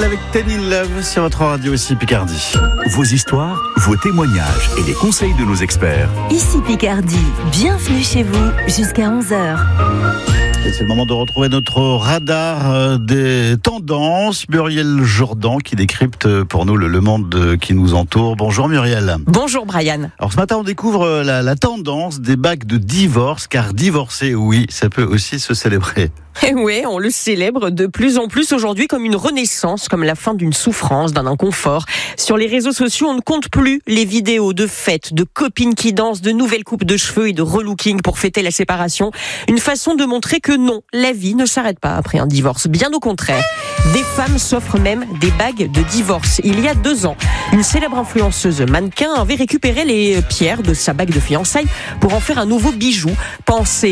avec Ten in Love sur votre radio ici Picardie. Vos histoires, vos témoignages et les conseils de nos experts. Ici Picardie, bienvenue chez vous jusqu'à 11h. Et c'est le moment de retrouver notre radar des tendances. Muriel Jourdan qui décrypte pour nous le monde qui nous entoure. Bonjour Muriel. Bonjour Brian. Alors ce matin on découvre la tendance des bagues de divorce, car divorcer, oui, ça peut aussi se célébrer. Et oui, on le célèbre de plus en plus aujourd'hui comme une renaissance, comme la fin d'une souffrance, d'un inconfort. Sur les réseaux sociaux, on ne compte plus les vidéos de fêtes, de copines qui dansent, de nouvelles coupes de cheveux et de relooking pour fêter la séparation. Une façon de montrer que non, la vie ne s'arrête pas après un divorce. Bien au contraire. Des femmes s'offrent même des bagues de divorce. Il y a 2 ans, une célèbre influenceuse mannequin avait récupéré les pierres de sa bague de fiançailles pour en faire un nouveau bijou. Pensez